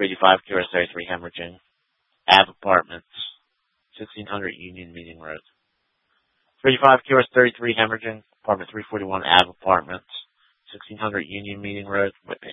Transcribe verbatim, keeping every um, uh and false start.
three eighty-five Q S thirty-three Hemorrhaging, Ave Apartments, sixteen hundred Union Meeting Road. three eighty-five Q S thirty-three Hemorrhaging, Apartment three forty-one Ave Apartments, sixteen hundred Union Meeting Road, Whitby.